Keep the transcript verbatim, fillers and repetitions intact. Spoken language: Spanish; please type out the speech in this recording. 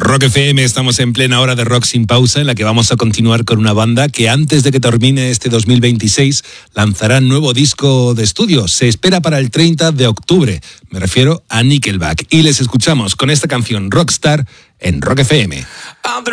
Rock F M, estamos en plena hora de rock sin pausa, en la que vamos a continuar con una banda que antes de que termine este dos mil veintiséis lanzará nuevo disco de estudio. Se espera para el treinta de octubre. Me refiero a Nickelback. Y les escuchamos con esta canción Rockstar en Rock F M.